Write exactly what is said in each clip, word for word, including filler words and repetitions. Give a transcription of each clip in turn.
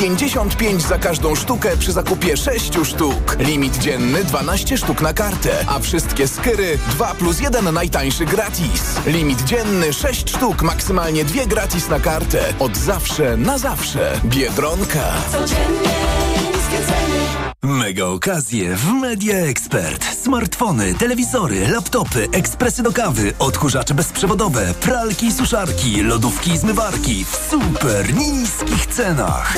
pięćdziesiąt pięć za każdą sztukę przy zakupie sześciu sztuk. Limit dzienny dwanaście sztuk na kartę, a wszystkie skyry dwa plus jeden najtańszy gratis. Limit dzienny sześć sztuk, maksymalnie dwie gratis na kartę. Od zawsze na zawsze. Biedronka. Codziennie niskie ceny. Mega okazje w Media Expert. Smartfony, telewizory, laptopy, ekspresy do kawy, odkurzacze bezprzewodowe, pralki i suszarki, lodówki i zmywarki w super niskich cenach.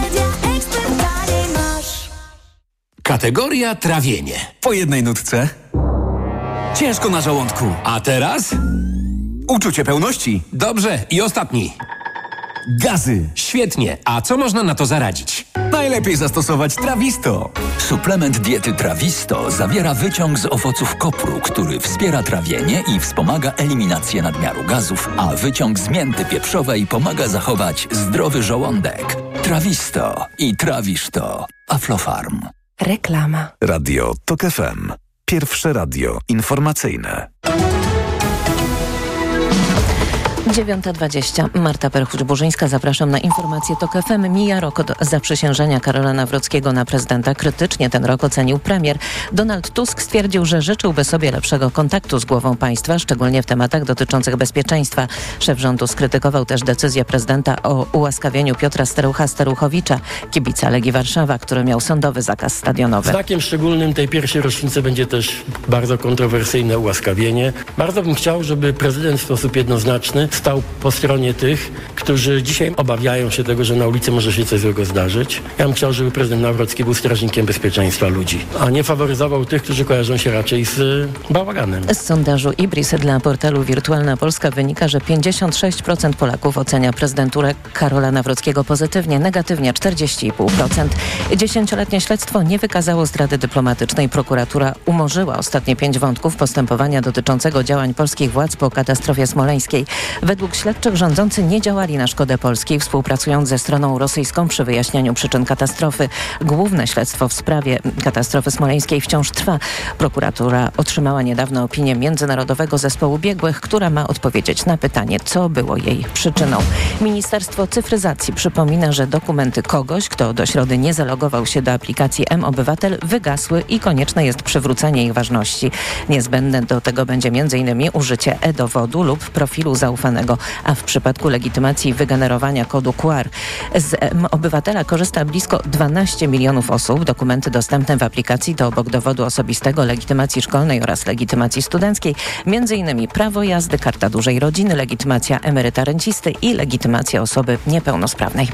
Kategoria trawienie. Po jednej nutce. Ciężko na żołądku. A teraz? Uczucie pełności. Dobrze, i ostatni. Gazy. Świetnie. A co można na to zaradzić? Najlepiej zastosować Trawisto. Suplement diety Trawisto zawiera wyciąg z owoców kopru, który wspiera trawienie i wspomaga eliminację nadmiaru gazów, a wyciąg z mięty pieprzowej pomaga zachować zdrowy żołądek. Trawisto i trawisz to. Aflofarm. Reklama. Radio Tok F M. Pierwsze radio informacyjne. dziewiąta dwadzieścia. Marta Perchuć-Burzyńska. Zapraszam na informację Tok F M. Mija rok od zaprzysiężenia Karola Nawrockiego na prezydenta. Krytycznie ten rok ocenił premier. Donald Tusk stwierdził, że życzyłby sobie lepszego kontaktu z głową państwa, szczególnie w tematach dotyczących bezpieczeństwa. Szef rządu skrytykował też decyzję prezydenta o ułaskawieniu Piotra Sterucha-Steruchowicza, kibica Legii Warszawa, który miał sądowy zakaz stadionowy. Znakiem szczególnym tej pierwszej rocznicy będzie też bardzo kontrowersyjne ułaskawienie. Bardzo bym chciał, żeby prezydent w sposób jednoznaczny stał po stronie tych, którzy dzisiaj obawiają się tego, że na ulicy może się coś złego zdarzyć. Ja bym chciał, żeby prezydent Nawrocki był strażnikiem bezpieczeństwa ludzi, a nie faworyzował tych, którzy kojarzą się raczej z bałaganem. Z sondażu Ibris dla portalu Wirtualna Polska wynika, że pięćdziesiąt sześć procent Polaków ocenia prezydenturę Karola Nawrockiego pozytywnie, negatywnie czterdzieści pięć procent. Dziesięcioletnie śledztwo nie wykazało zdrady dyplomatycznej. Prokuratura umorzyła ostatnie pięć wątków postępowania dotyczącego działań polskich władz po katastrofie smoleńskiej. Według śledczych rządzący nie działali na szkodę Polski, współpracując ze stroną rosyjską przy wyjaśnianiu przyczyn katastrofy. Główne śledztwo w sprawie katastrofy smoleńskiej wciąż trwa. Prokuratura otrzymała niedawno opinię Międzynarodowego Zespołu Biegłych, która ma odpowiedzieć na pytanie, co było jej przyczyną. Ministerstwo Cyfryzacji przypomina, że dokumenty kogoś, kto do środy nie zalogował się do aplikacji M-Obywatel, wygasły i konieczne jest przywrócenie ich ważności. Niezbędne do tego będzie między innymi użycie e-dowodu lub profilu zaufanego, a w przypadku legitymacji wygenerowania kodu Q R. Z M-Obywatela korzysta blisko dwanaście milionów osób. Dokumenty dostępne w aplikacji to obok dowodu osobistego, legitymacji szkolnej oraz legitymacji studenckiej, między innymi prawo jazdy, karta dużej rodziny, legitymacja emeryta rencisty i legitymacja osoby niepełnosprawnej.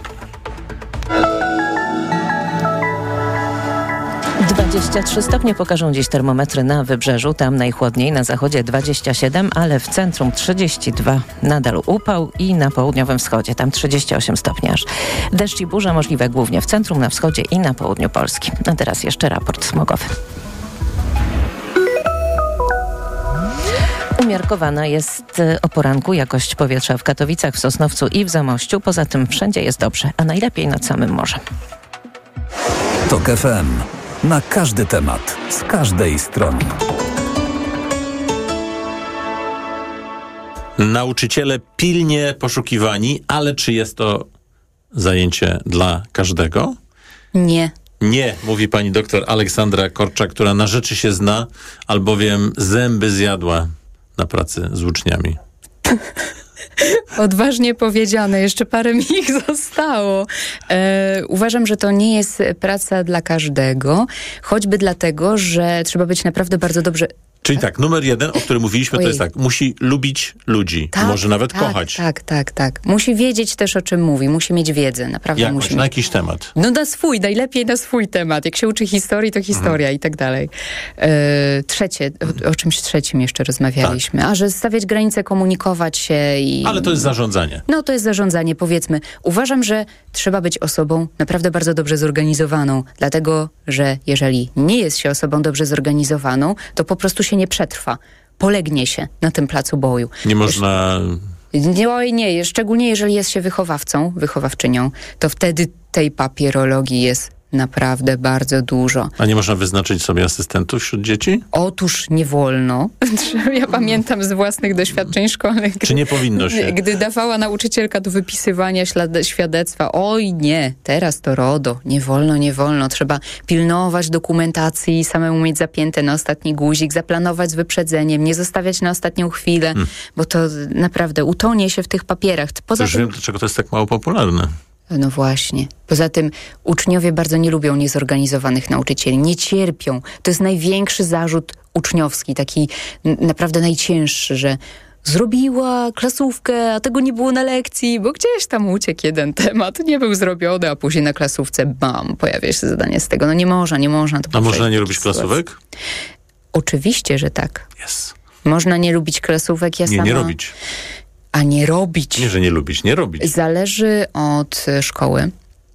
dwadzieścia trzy stopnie pokażą dziś termometry na Wybrzeżu, tam najchłodniej, na zachodzie dwadzieścia siedem, ale w centrum trzydzieści dwa. Nadal upał i na południowym wschodzie, tam trzydzieści osiem stopni aż. Deszcz i burze możliwe głównie w centrum, na wschodzie i na południu Polski. A teraz jeszcze raport smogowy. Umiarkowana jest o poranku jakość powietrza w Katowicach, w Sosnowcu i w Zamościu. Poza tym wszędzie jest dobrze, a najlepiej nad samym morzem. Tok F M. Na każdy temat, z każdej strony. Nauczyciele pilnie poszukiwani, ale czy jest to zajęcie dla każdego? Nie. Nie, mówi pani doktor Aleksandra Korczak, która na rzeczy się zna, albowiem zęby zjadła na pracy z uczniami. Odważnie powiedziane, jeszcze parę mi ich zostało. E, uważam, że to nie jest praca dla każdego, choćby dlatego, że trzeba być naprawdę bardzo dobrze... Czyli tak, numer jeden, o którym mówiliśmy, Ojej. to jest tak, musi lubić ludzi, Tak, może nawet tak, kochać. Tak, tak, tak. Musi wiedzieć też, o czym mówi, musi mieć wiedzę, naprawdę Jakoś, musi na mieć. jakiś temat. No na swój, najlepiej na swój temat. Jak się uczy historii, to historia Mhm. i tak dalej. E, trzecie, o, o czymś trzecim jeszcze rozmawialiśmy. Tak. A, że stawiać granice, komunikować się i... Ale to jest zarządzanie. No to jest zarządzanie, powiedzmy. Uważam, że trzeba być osobą naprawdę bardzo dobrze zorganizowaną, dlatego, że jeżeli nie jest się osobą dobrze zorganizowaną, to po prostu się nie przetrwa. Polegnie się na tym placu boju. Nie można... Nie, nie, szczególnie jeżeli jest się wychowawcą, wychowawczynią, to wtedy tej papierologii jest naprawdę bardzo dużo. A nie można wyznaczyć sobie asystentów wśród dzieci? Otóż nie wolno. Ja pamiętam z własnych doświadczeń szkolnych. Czy nie powinno się? Gdy dawała nauczycielka do wypisywania ślad- świadectwa, oj nie, teraz to RODO, nie wolno, nie wolno. Trzeba pilnować dokumentacji, samemu mieć zapięte na ostatni guzik, zaplanować z wyprzedzeniem, nie zostawiać na ostatnią chwilę, hmm. bo to naprawdę utonie się w tych papierach. Poza Już tym... wiem, dlaczego to jest tak mało popularne. No właśnie. Poza tym uczniowie bardzo nie lubią niezorganizowanych nauczycieli. Nie cierpią. To jest największy zarzut uczniowski, taki n- naprawdę najcięższy, że zrobiła klasówkę, a tego nie było na lekcji, bo gdzieś tam uciekł jeden temat, nie był zrobiony, a później na klasówce bam, pojawia się zadanie z tego. No nie można, nie można. To a można nie lubić klasówek? Oczywiście, że tak. Yes. Można nie lubić klasówek. Ja nie, sama... nie robić. A nie robić. Nie, że nie lubić, nie robić. Zależy od szkoły.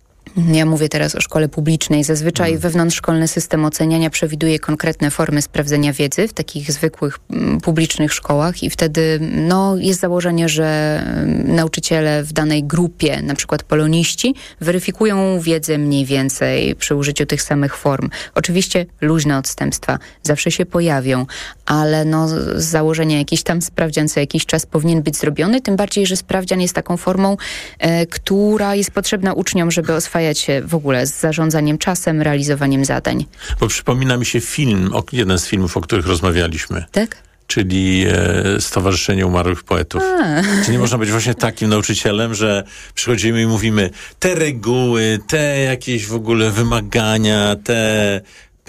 Ja mówię teraz o szkole publicznej. Zazwyczaj hmm. wewnątrzszkolny system oceniania przewiduje konkretne formy sprawdzenia wiedzy w takich zwykłych m, publicznych szkołach i wtedy no, jest założenie, że m, nauczyciele w danej grupie, na przykład poloniści, weryfikują wiedzę mniej więcej przy użyciu tych samych form. Oczywiście luźne odstępstwa zawsze się pojawią, ale no, z założenia jakiś tam sprawdzian co jakiś czas powinien być zrobiony, tym bardziej, że sprawdzian jest taką formą, e, która jest potrzebna uczniom, żeby oswajać się w ogóle z zarządzaniem czasem, realizowaniem zadań. Bo przypomina mi się film, o, jeden z filmów, o których rozmawialiśmy. Tak? Czyli e, Stowarzyszenie Umarłych Poetów. A. Czy nie można być właśnie takim nauczycielem, że przychodzimy i mówimy te reguły, te jakieś w ogóle wymagania, te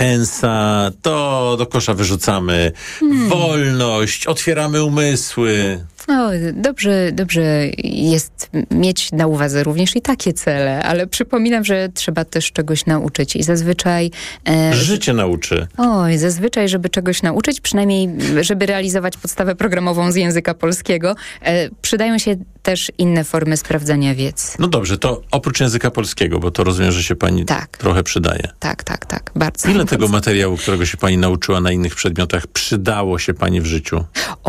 pensa, to do kosza wyrzucamy. Hmm. Wolność, otwieramy umysły. No, dobrze, dobrze jest mieć na uwadze również i takie cele, ale przypominam, że trzeba też czegoś nauczyć i zazwyczaj... E, Życie nauczy. Oj, zazwyczaj, żeby czegoś nauczyć, przynajmniej żeby realizować podstawę programową z języka polskiego, e, przydają się też inne formy sprawdzania wiedzy. No dobrze, to oprócz języka polskiego, bo to rozumiem, że się pani tak. trochę przydaje. Tak, tak, tak, bardzo. Ile bardzo. tego materiału, którego się pani nauczyła na innych przedmiotach, przydało się pani w życiu?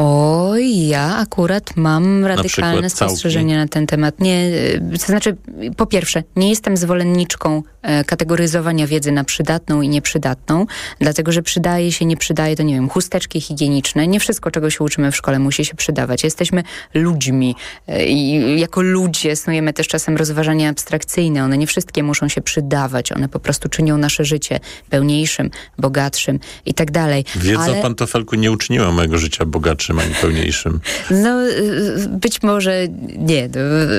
Oj, ja akurat mam radykalne na spostrzeżenia na ten temat. Nie, to znaczy, po pierwsze, nie jestem zwolenniczką e, kategoryzowania wiedzy na przydatną i nieprzydatną, dlatego, że przydaje się, nie przydaje, to nie wiem, chusteczki higieniczne. Nie wszystko, czego się uczymy w szkole, musi się przydawać. Jesteśmy ludźmi e, i jako ludzie snujemy też czasem rozważania abstrakcyjne. One nie wszystkie muszą się przydawać. One po prostu czynią nasze życie pełniejszym, bogatszym i tak dalej. Wiedza Ale... o pantofelku nie uczyniła mojego życia bogatszym ani pełniejszym. No, być może nie.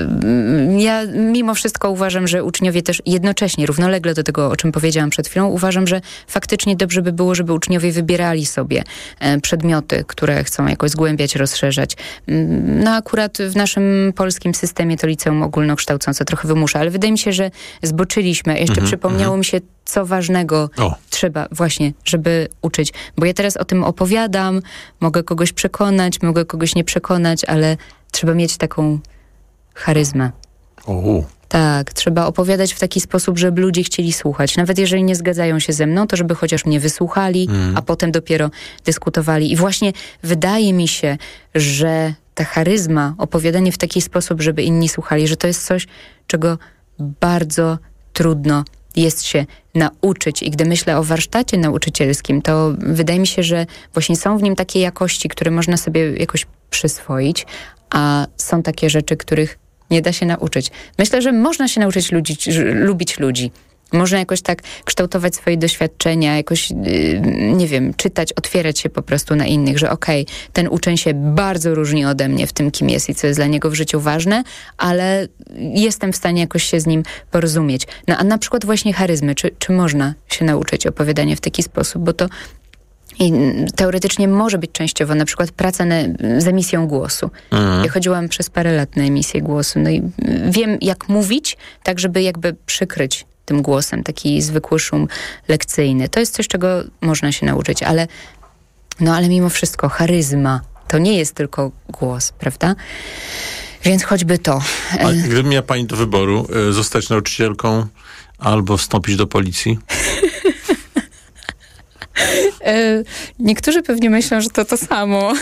Ja mimo wszystko uważam, że uczniowie też jednocześnie, równolegle do tego, o czym powiedziałam przed chwilą, uważam, że faktycznie dobrze by było, żeby uczniowie wybierali sobie przedmioty, które chcą jakoś zgłębiać, rozszerzać. No akurat w naszym polskim systemie to liceum ogólnokształcące trochę wymusza, ale wydaje mi się, że zboczyliśmy. Jeszcze mm-hmm, przypomniało mm-hmm. mi się, co ważnego o. trzeba właśnie, żeby uczyć. Bo ja teraz o tym opowiadam, mogę kogoś przekonać, mogę kogoś nie przekonać, ale trzeba mieć taką charyzmę. O. Tak, trzeba opowiadać w taki sposób, żeby ludzie chcieli słuchać. Nawet jeżeli nie zgadzają się ze mną, to żeby chociaż mnie wysłuchali, mm. a potem dopiero dyskutowali. I właśnie wydaje mi się, że ta charyzma, opowiadanie w taki sposób, żeby inni słuchali, że to jest coś, czego bardzo trudno jest się nauczyć. I gdy myślę o warsztacie nauczycielskim, to wydaje mi się, że właśnie są w nim takie jakości, które można sobie jakoś przyswoić, a są takie rzeczy, których nie da się nauczyć. Myślę, że można się nauczyć ludzi, lubić ludzi. Można jakoś tak kształtować swoje doświadczenia, jakoś, nie wiem, czytać, otwierać się po prostu na innych, że okej, okay, ten uczeń się bardzo różni ode mnie w tym, kim jest i co jest dla niego w życiu ważne, ale jestem w stanie jakoś się z nim porozumieć. No a na przykład właśnie charyzmy. Czy, czy można się nauczyć opowiadania w taki sposób? Bo to i teoretycznie może być częściowo na przykład praca na, z emisją głosu. Mhm. Ja chodziłam przez parę lat na emisję głosu. No i wiem, jak mówić, tak żeby jakby przykryć tym głosem, taki zwykły szum lekcyjny. To jest coś, czego można się nauczyć, ale no ale mimo wszystko charyzma to nie jest tylko głos, prawda? Więc choćby to. A gdyby miała pani do wyboru zostać nauczycielką albo wstąpić do policji? Niektórzy pewnie myślą, że to to samo.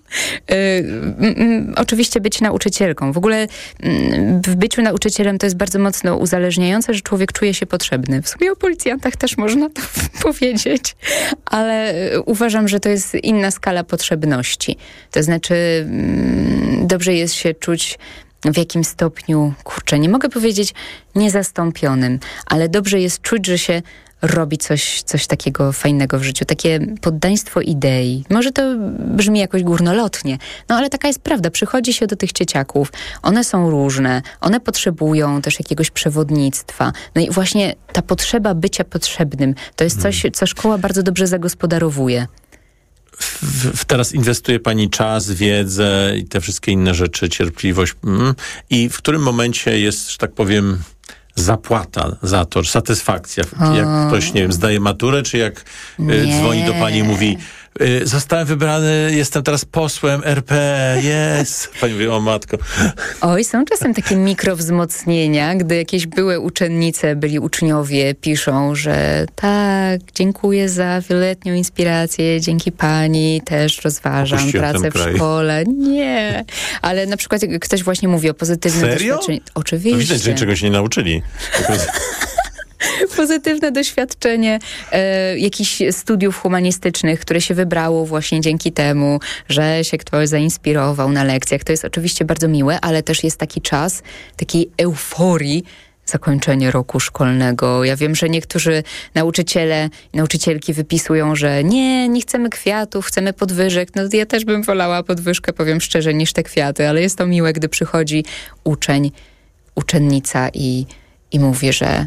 Oczywiście być nauczycielką. W ogóle w byciu nauczycielem to jest bardzo mocno uzależniające, że człowiek czuje się potrzebny. W sumie o policjantach też można to powiedzieć, ale uważam, że to jest inna skala potrzebności. To znaczy dobrze jest się czuć w jakim stopniu, kurczę, nie mogę powiedzieć niezastąpionym, ale dobrze jest czuć, że się robi coś, coś takiego fajnego w życiu, takie poddaństwo idei. Może to brzmi jakoś górnolotnie, no ale taka jest prawda. Przychodzi się do tych dzieciaków, one są różne, one potrzebują też jakiegoś przewodnictwa. No i właśnie ta potrzeba bycia potrzebnym, to jest coś, co szkoła bardzo dobrze zagospodarowuje. W, w teraz inwestuje pani czas, wiedzę i te wszystkie inne rzeczy, cierpliwość. Mm. I w którym momencie jest, że tak powiem, zapłata za to, satysfakcja? O. Jak ktoś, nie wiem, zdaje maturę, czy jak y, dzwoni do pani i mówi, y, zostałem wybrany, jestem teraz posłem R P, jest. Pani mówi, o matko. Oj, są czasem takie mikrowzmocnienia, gdy jakieś były uczennice, byli uczniowie, piszą, że tak, dziękuję za wieloletnią inspirację, dzięki pani też rozważam Opuściłem pracę ten w kraj. szkole. Nie, ale na przykład ktoś właśnie mówi o pozytywnym Serio? doświadczeniu. Oczywiście. No widać, że niczego się nie nauczyli. Pozytywne doświadczenie e, jakichś studiów humanistycznych, które się wybrało właśnie dzięki temu, że się ktoś zainspirował na lekcjach. To jest oczywiście bardzo miłe, ale też jest taki czas takiej euforii, zakończenie roku szkolnego. Ja wiem, że niektórzy nauczyciele i nauczycielki wypisują, że nie, nie chcemy kwiatów, chcemy podwyżek. No ja też bym wolała podwyżkę, powiem szczerze, niż te kwiaty, ale jest to miłe, gdy przychodzi uczeń, uczennica i, i mówi, że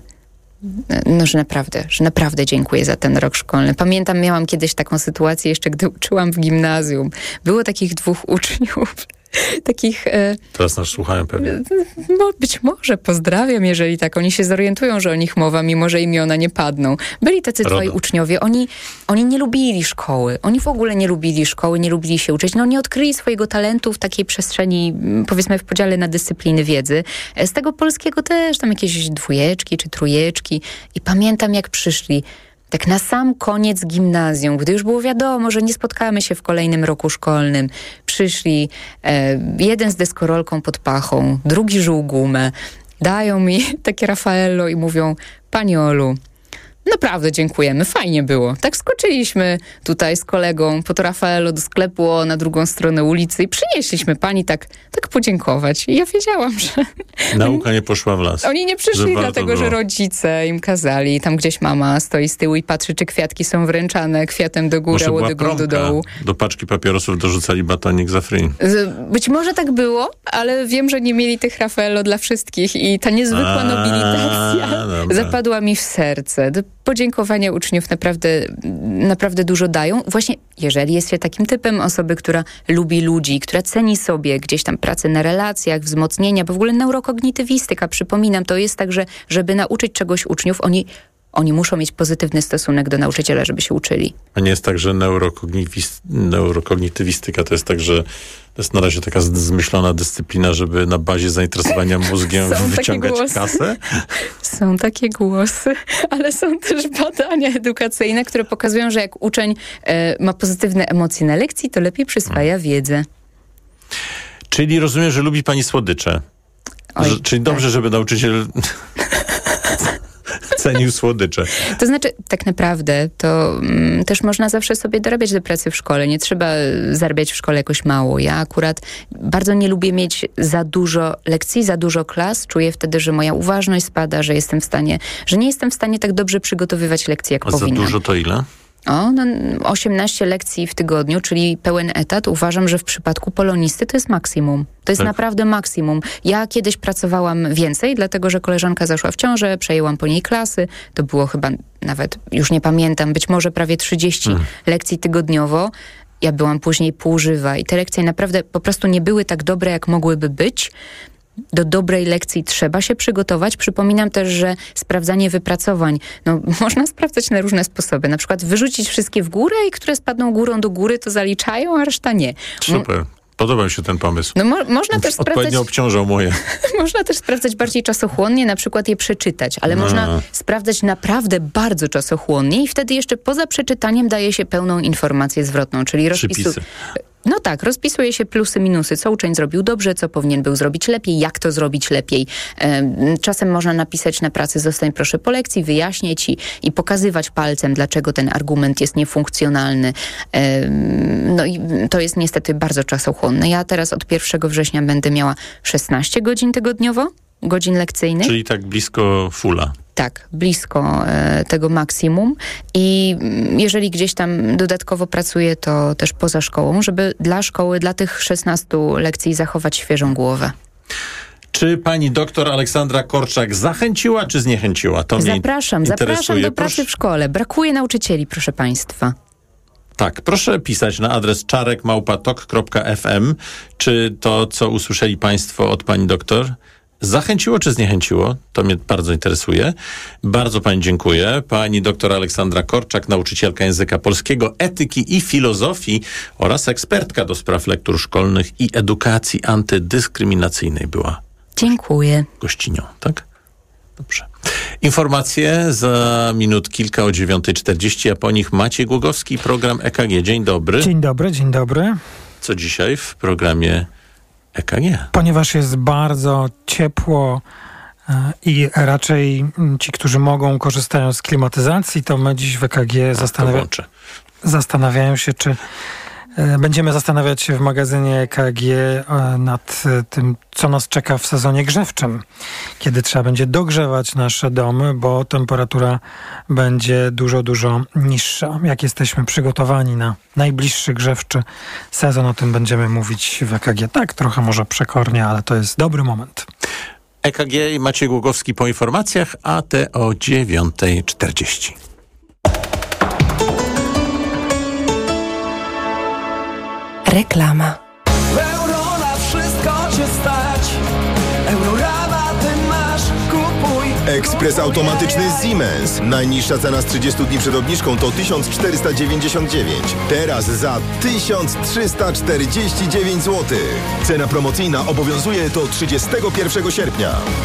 no, że naprawdę, że naprawdę dziękuję za ten rok szkolny. Pamiętam, miałam kiedyś taką sytuację, jeszcze gdy uczyłam w gimnazjum. Było takich dwóch uczniów, takich... E, Teraz nas słuchają pewnie. No, być może, pozdrawiam, jeżeli tak. Oni się zorientują, że o nich mowa, mimo że imiona nie padną. Byli tacy Rodo. twoi uczniowie. Oni, oni nie lubili szkoły. Oni w ogóle nie lubili szkoły, nie lubili się uczyć. No, nie odkryli swojego talentu w takiej przestrzeni, powiedzmy, w podziale na dyscypliny wiedzy. Z tego polskiego też tam jakieś dwójeczki czy trójeczki. I pamiętam, jak przyszli tak na sam koniec gimnazjum, gdy już było wiadomo, że nie spotkamy się w kolejnym roku szkolnym, przyszli e, jeden z deskorolką pod pachą, drugi żył gumę, dają mi takie Raffaello i mówią, pani Olu, naprawdę dziękujemy, fajnie było. Tak skoczyliśmy tutaj z kolegą po to Raffaello do sklepu na drugą stronę ulicy i przynieśliśmy pani tak, tak podziękować. I ja wiedziałam, że... Nauka nie poszła w las. Oni nie przyszli że dlatego, że rodzice im kazali. Tam gdzieś mama stoi z tyłu i patrzy, czy kwiatki są wręczane kwiatem do góry, Może a była łodygą do promka. dołu. Do paczki papierosów dorzucali batonik za free. Być może tak było, ale wiem, że nie mieli tych Raffaello dla wszystkich i ta niezwykła A, nobilitacja dobra. zapadła mi w serce. Podziękowania uczniów naprawdę, naprawdę dużo dają. Właśnie jeżeli jest się takim typem osoby, która lubi ludzi, która ceni sobie gdzieś tam pracę na relacjach, wzmocnienia, bo w ogóle neurokognitywistyka, przypominam, to jest tak, że żeby nauczyć czegoś uczniów, oni Oni muszą mieć pozytywny stosunek do nauczyciela, żeby się uczyli. A nie jest tak, że neurokognitywistyka neurokognitywistyka to jest tak, że to jest na razie taka zmyślona dyscyplina, żeby na bazie zainteresowania mózgiem wyciągać kasę? Są takie głosy, ale są też badania edukacyjne, które pokazują, że jak uczeń e, ma pozytywne emocje na lekcji, to lepiej przyswaja hmm. wiedzę. Czyli rozumiem, że lubi pani słodycze. Oj, że, czyli dobrze, tak. żeby nauczyciel... cenił słodycze. To znaczy, tak naprawdę, to mm, też można zawsze sobie dorabiać do pracy w szkole. Nie trzeba zarabiać w szkole jakoś mało. Ja akurat bardzo nie lubię mieć za dużo lekcji, za dużo klas. Czuję wtedy, że moja uważność spada, że jestem w stanie, że nie jestem w stanie tak dobrze przygotowywać lekcji, jak A powinnam. za dużo to ile? O, no, osiemnaście lekcji w tygodniu, czyli pełen etat. Uważam, że w przypadku polonisty to jest maksimum. To jest tak. naprawdę maksimum. Ja kiedyś pracowałam więcej, dlatego że koleżanka zaszła w ciążę, przejęłam po niej klasy. To było chyba nawet, już nie pamiętam, być może prawie trzydzieści hmm. lekcji tygodniowo. Ja byłam później półżywa i te lekcje naprawdę po prostu nie były tak dobre, jak mogłyby być. Do dobrej lekcji trzeba się przygotować. Przypominam też, że sprawdzanie wypracowań, no, można sprawdzać na różne sposoby. Na przykład wyrzucić wszystkie w górę i które spadną górą do góry, to zaliczają, a reszta nie. Super. Podoba mi się ten pomysł. No mo- można też Odpowiednio sprawdzać... obciążał moje. Można też sprawdzać bardziej czasochłonnie, na przykład je przeczytać, ale No. można sprawdzać naprawdę bardzo czasochłonnie i wtedy jeszcze poza przeczytaniem daje się pełną informację zwrotną, czyli rozpisu... Przypisy. No tak, rozpisuje się plusy, minusy, co uczeń zrobił dobrze, co powinien był zrobić lepiej, jak to zrobić lepiej. Czasem można napisać na pracy zostań proszę po lekcji, wyjaśniać i, i pokazywać palcem, dlaczego ten argument jest niefunkcjonalny. No i to jest niestety bardzo czasochłonne. Ja teraz od pierwszego września będę miała szesnaście godzin tygodniowo, godzin lekcyjnych. Czyli tak blisko fula. Tak, blisko e, tego maksimum i mm, jeżeli gdzieś tam dodatkowo pracuję, to też poza szkołą, żeby dla szkoły, dla tych szesnastu lekcji zachować świeżą głowę. Czy pani doktor Aleksandra Korczak zachęciła, czy zniechęciła? To mnie Zapraszam, interesuje. zapraszam do pracy Proszę- w szkole. Brakuje nauczycieli, proszę państwa. Tak, proszę pisać na adres czarek małpa tok kropka f m, czy to, co usłyszeli państwo od pani doktor, zachęciło czy zniechęciło? To mnie bardzo interesuje. Bardzo pani dziękuję. Pani doktor Aleksandra Korczak, nauczycielka języka polskiego, etyki i filozofii oraz ekspertka do spraw lektur szkolnych i edukacji antydyskryminacyjnej była Dziękuję. gościnią, tak? Dobrze. Informacje za minut kilka o dziewiąta czterdzieści, a po nich Maciej Głogowski, program E K G. Dzień dobry. Dzień dobry, dzień dobry. Co dzisiaj w programie E K G? Ponieważ jest bardzo ciepło e, i raczej mm, ci, którzy mogą, korzystają z klimatyzacji, to my dziś w E K G zastanawia- włączę. zastanawiają się, czy e, będziemy zastanawiać się w magazynie E K G e, nad e, tym, co nas czeka w sezonie grzewczym, kiedy trzeba będzie dogrzewać nasze domy, bo temperatura będzie dużo, dużo niższa. Jak jesteśmy przygotowani na najbliższy grzewczy sezon, o tym będziemy mówić w E K G. Tak, trochę może przekornie, ale to jest dobry moment. E K G i Maciej Głogowski po informacjach, a te o dziewiąta czterdzieści. Reklama. Euro na wszystko cię stać. Eurorabaty masz, kupuj. Ekspres automatyczny Siemens. Najniższa cena z trzydziestu dni przed obniżką to tysiąc czterysta dziewięćdziesiąt dziewięć. Teraz za tysiąc trzysta czterdzieści dziewięć złotych. Cena promocyjna obowiązuje do trzydziestego pierwszego sierpnia.